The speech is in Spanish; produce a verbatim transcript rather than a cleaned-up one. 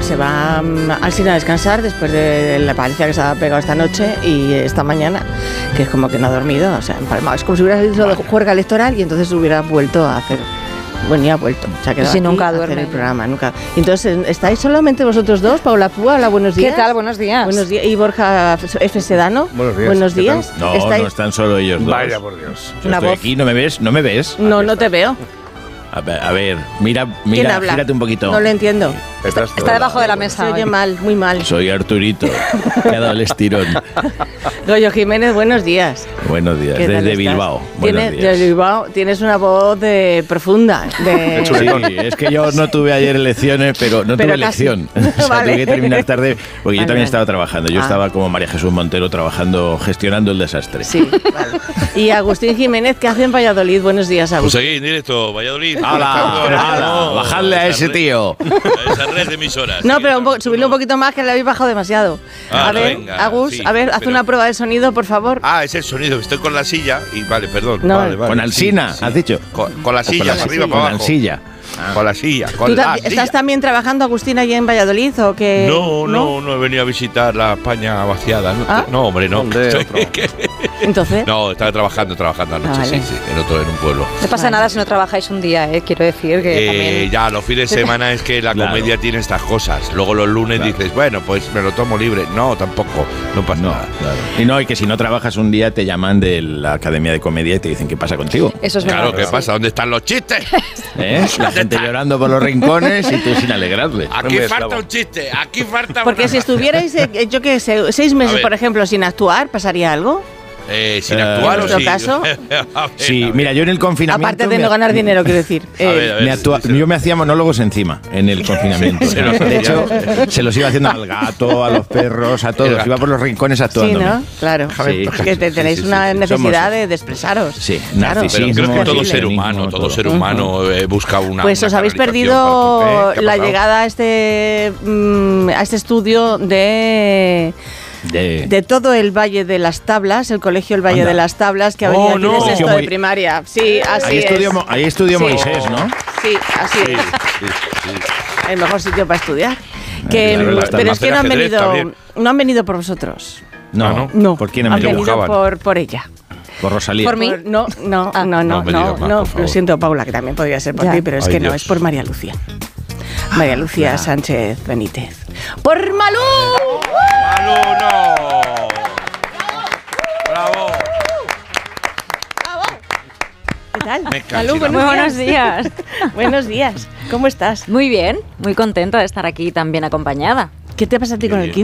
se va um, al cine a descansar después de la paliza que se ha pegado esta noche y esta mañana, que es como que no ha dormido, o sea, empalmado. Es como si hubiera salido de juerga electoral y entonces hubiera vuelto a hacer... Bueno, ya ha vuelto. Se ha quedado si aquí nunca a duerme. hacer el programa, nunca. Entonces, ¿estáis solamente vosotros dos? Paula Púa, hola, buenos días. ¿Qué tal? Buenos días. Buenos días. Y Borja F. Sedano. Buenos días. Buenos ¿Qué días. tal? No, ¿Estáis? no están solo ellos dos. Vaya por Dios. Yo Una estoy voz. aquí, ¿no me ves? ¿No me ves? No, Aquí no está. te veo. A ver, a ver, mira, ¿Quién mira, habla? gírate un poquito. No lo entiendo. Detrás Está debajo de la mesa. Se oye hoy. mal, muy mal. Soy Arturito, me ha dado el estirón. Goyo Jiménez, buenos días. Buenos días, ¿Qué tal desde estás? Bilbao. Buenos Tienes, días. desde Bilbao tienes una voz de, profunda. De, Sí, es que yo no tuve ayer elecciones, pero no Pero tuve casi. elección. O sea, Vale. tuve que terminar tarde, porque Vale, yo también vale. estaba trabajando. Yo Ah. estaba como María Jesús Montero trabajando, gestionando el desastre. Sí, vale. Y Agustín Jiménez, ¿qué hace en Valladolid? Buenos días, Pues Agustín. aquí en directo, Valladolid. ¡Hala! ¡Hala! ¡Bajadle a ese tío! A esa red de emisoras. No, Sí, pero un po- tú subirle un poquito más, que le habéis bajado demasiado. Ah, a ver, venga, Agus, sí, a ver, haz pero- una prueba de sonido, por favor. Ah, es el sonido. Estoy con la silla y vale, perdón. No, vale, vale. Con Alsina, Sí, sí. has dicho. Con, con la O silla, con la para arriba, silla. para Con abajo. Alsilla. Con la silla, con ¿Tú la tam- silla. estás también trabajando, Agustín, allí en Valladolid o qué? No, no, no he venido a visitar la España vaciada. No, ¿Ah? no hombre, no. ¿Dónde? Estoy- Otro. que- Entonces, no, estaba trabajando, trabajando anoche, Ah, vale. sí, sí, en otro, en un pueblo. No pasa Vale. nada si no trabajáis un día, ¿eh? Quiero decir que Eh, también... ya, los fines de semana es que la Claro. comedia tiene estas cosas. Luego los lunes Claro. dices, bueno, pues me lo tomo libre. No, tampoco, no pasa No, nada. claro. Y no, y que si no trabajas un día te llaman de la Academia de Comedia y te dicen, ¿qué pasa contigo? Eso es Claro, verdad. ¿qué pasa? ¿Dónde están los chistes? ¿Eh? La gente llorando por los rincones y tú sin alegrarle. Aquí Hombre, falta esclavo. un chiste, aquí falta porque una- si estuvierais, eh, yo qué sé, seis A meses, ver. por ejemplo, sin actuar, ¿pasaría algo? Eh, sin Eh, actuar ¿en o nuestro sí. caso? A ver, Sí, a ver. mira, yo en el confinamiento... Aparte de me- no ganar dinero, quiero decir. A ver, a ver. me actua- sí, sí. yo me hacía monólogos encima en el confinamiento. Se los de hacía. hecho, se los iba haciendo al gato, a los perros, a El todos. gato. Iba por los rincones Sí, actuando. ¿no? Claro. Sí. Es que te- Sí, tenéis sí, una sí, sí. necesidad Somos- de, de expresaros. Sí, claro. narcisismo. Pero creo que todo Terrible. ser humano, todo todo. ser humano eh, busca una. Pues una os habéis canalización perdido para el- ¿Eh? ¿Qué ha la pasado? llegada a este, mm, a este estudio de, De- de todo el Valle de las Tablas, el colegio El Valle Anda. de las Tablas, que ha Oh, venido aquí no. de sexto Muy- de primaria. Sí, así ahí, es. estudió, Mo- ahí estudió Sí. Moisés, ¿no? Sí, así Sí, es. sí, sí. El mejor sitio para estudiar. Que, claro, las pero es que no han Hacer ajedrez venido, también. no han venido por vosotros. No, Ah, ¿no? No, ¿Por quién han han venido? venido Buscaban. por, por ella. Por Rosalía. Por mí. Por- no, no, Ah. no, no, No me no, digas más, no, por favor. lo siento, Paula, que también podría ser por Ya. ti, pero es Ay, que no, Dios. es por María Lucía. María Lucía Sánchez Benítez. ¡Por Malú! ¡Malú, no! ¡Bravo! ¿Qué tal? Me cacho Malú, en la Muy buenos días. Buenos días. ¿Cómo estás? Muy bien, muy contenta de estar aquí tan bien acompañada. ¿Qué te pasa a ti Qué con el bien.